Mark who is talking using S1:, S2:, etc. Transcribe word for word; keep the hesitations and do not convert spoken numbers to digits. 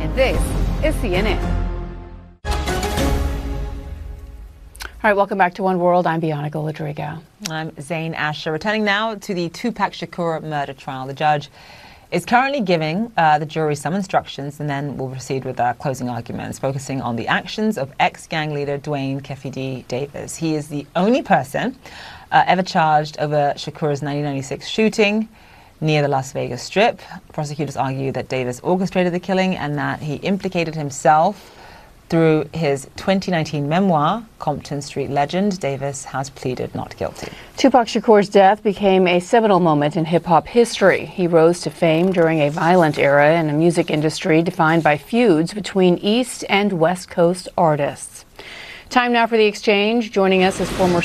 S1: This is C N N. All right, welcome back to One World. I'm Bianca Ladrigo.
S2: I'm Zain Asher. Returning now to the Tupac Shakur murder trial. The judge is currently giving uh, the jury some instructions, and then we'll proceed with our closing arguments, focusing on the actions of ex-gang leader Dwayne Keffe D. Davis. He is the only person uh, ever charged over Shakur's nineteen ninety-six shooting near the Las Vegas Strip. Prosecutors argue that Davis orchestrated the killing and that he implicated himself through his twenty nineteen memoir, Compton Street Legend. Davis has pleaded not guilty.
S1: Tupac Shakur's death became a seminal moment in hip-hop history. He rose to fame during a violent era in a music industry defined by feuds between East and West Coast artists. Time now for The Exchange. Joining us is former